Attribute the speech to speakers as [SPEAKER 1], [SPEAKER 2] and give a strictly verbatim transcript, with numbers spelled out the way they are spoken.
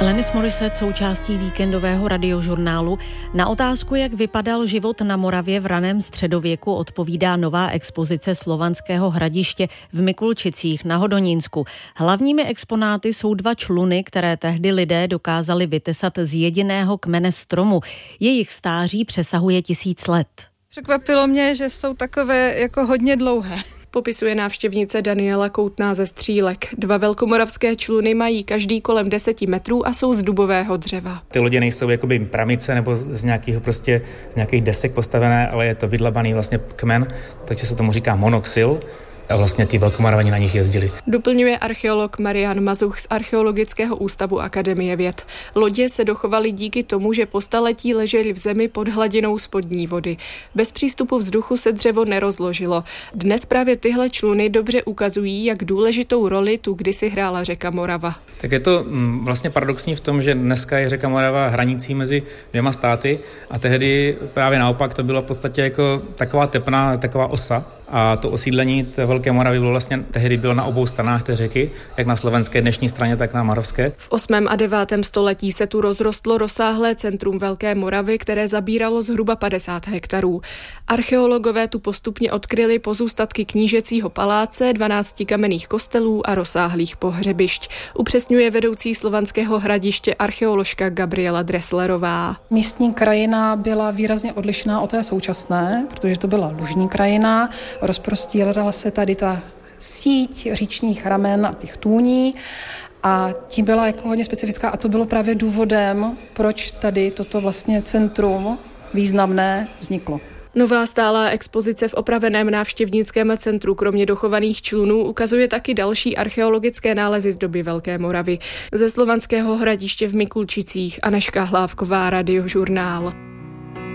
[SPEAKER 1] Alanis Morissette součástí víkendového radiožurnálu. Na otázku, jak vypadal život na Moravě v raném středověku, odpovídá nová expozice Slovanského hradiště v Mikulčicích na Hodonínsku. Hlavními exponáty jsou dva čluny, které tehdy lidé dokázali vytesat z jediného kmene stromu. Jejich stáří přesahuje tisíc let.
[SPEAKER 2] Překvapilo mě, že jsou takové jako hodně dlouhé.
[SPEAKER 3] Popisuje návštěvnice Daniela Koutná ze Střílek. Dva velkomoravské čluny mají každý kolem deseti metrů a jsou z dubového dřeva.
[SPEAKER 4] Ty lodě nejsou jakoby pramice nebo z nějakého prostě z nějakých desek postavené, ale je to vydlabaný vlastně kmen, takže se tomu říká monoxyl. A vlastně ty velkomoravani na nich jezdili.
[SPEAKER 3] Doplňuje archeolog Marian Mazuch z Archeologického ústavu Akademie věd. Lodě se dochovaly díky tomu, že po staletí ležely v zemi pod hladinou spodní vody. Bez přístupu vzduchu se dřevo nerozložilo. Dnes právě tyhle čluny dobře ukazují, jak důležitou roli tu kdysi hrála řeka Morava.
[SPEAKER 4] Tak je to vlastně paradoxní v tom, že dneska je řeka Morava hranicí mezi dvěma státy a tehdy právě naopak to bylo v podstatě jako taková tepna, taková osa. A to osídlení té Velké Moravy bylo vlastně tehdy bylo na obou stranách té řeky, jak na slovenské dnešní straně, tak na moravské.
[SPEAKER 3] V osmém a devátém století se tu rozrostlo rozsáhlé centrum Velké Moravy, které zabíralo zhruba padesát hektarů. Archeologové tu postupně odkryli pozůstatky knížecího paláce, dvanácti kamenných kostelů a rozsáhlých pohřebišť. Upřesňuje vedoucí Slovanského hradiště archeoložka Gabriela Dresslerová.
[SPEAKER 5] Místní krajina byla výrazně odlišná od té současné, protože to byla lužní krajina. Rozprostírala se tady ta síť říčních ramen a těch tůní a tím byla jako hodně specifická a to bylo právě důvodem, proč tady toto vlastně centrum významné vzniklo.
[SPEAKER 3] Nová stálá expozice v opraveném návštěvnickém centru kromě dochovaných člunů ukazuje taky další archeologické nálezy z doby Velké Moravy. Ze Slovanského hradiště v Mikulčicích Anežka Hlávková, Radiožurnál.